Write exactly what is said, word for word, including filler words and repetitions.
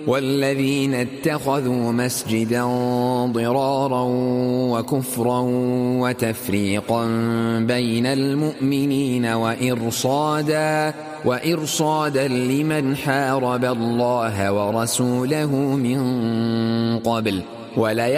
والذين اتخذوا مسجدا ضرارا وكفرا وتفريقا بين المؤمنين وإرصادا وإرصادا لمن حارب الله ورسوله من قبل ولا